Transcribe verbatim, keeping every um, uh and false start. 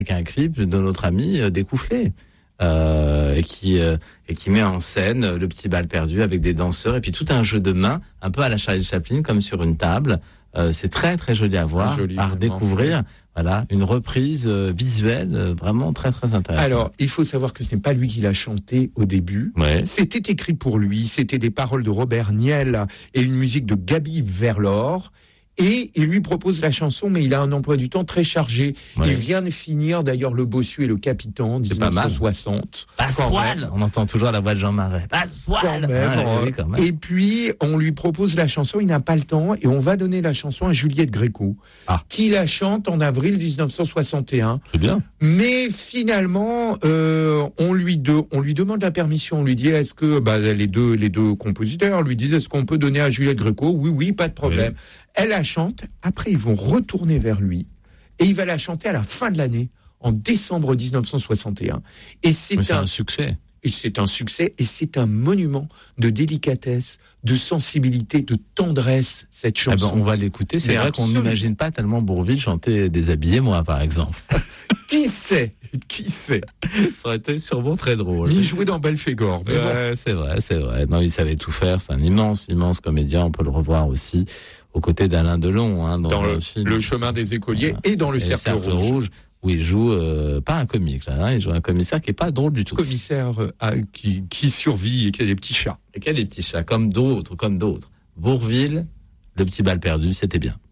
avec un clip de notre ami euh, Découflé. Euh, et qui euh, et qui met en scène le petit bal perdu avec des danseurs et puis tout un jeu de main un peu à la Charlie Chaplin comme sur une table. Euh, c'est très très joli à voir, joli, à redécouvrir. Fait. Voilà, une reprise euh, visuelle euh, vraiment très très intéressante. Alors, il faut savoir que ce n'est pas lui qui l'a chanté au début. Ouais. C'était écrit pour lui. C'était des paroles de Robert Niel et une musique de Gaby Verlor. Et il lui propose la chanson, mais il a un emploi du temps très chargé. Ouais. Il vient de finir d'ailleurs Le Bossu et le Capitan, dix-neuf cent soixante. Passepoil. On entend toujours la voix de Jean Marais. Passepoil. Ah, oui, quand même. Et puis, on lui propose la chanson, il n'a pas le temps, et on va donner la chanson à Juliette Gréco, ah. qui la chante en avril dix-neuf cent soixante et un. C'est bien. Mais finalement, euh, on, lui de, on lui demande la permission. On lui dit, est-ce que bah, les, deux, les deux compositeurs lui disent, est-ce qu'on peut donner à Juliette Gréco ? Oui, oui, pas de problème. Oui. Elle la chante, après ils vont retourner vers lui, et il va la chanter à la fin de l'année, en décembre dix-neuf cent soixante et un. Et c'est, Mais c'est un, un succès. Et c'est un succès, et c'est un monument de délicatesse, de sensibilité, de tendresse, cette chanson. Eh ben, on va l'écouter, c'est Mais vrai absolument. Qu'on n'imagine pas tellement Bourvil chanter Déshabillé, moi, par exemple. Qui sait ? Qui sait ? Ça aurait été sûrement très drôle. Il jouait dans Belphégor. Mais ouais, bon. C'est vrai, c'est vrai. Non, il savait tout faire, c'est un immense, immense comédien, on peut le revoir aussi. Aux côtés d'Alain Delon, hein, dans, dans le, le film. Le chemin des écoliers et dans le et cercle, cercle rouge. rouge, où il joue euh, pas un comique là, hein, il joue un commissaire qui est pas drôle du tout. Commissaire euh, qui qui survit et qui a des petits chats. Et qui a des petits chats, comme d'autres, comme d'autres. Bourvil, le petit bal perdu, c'était bien.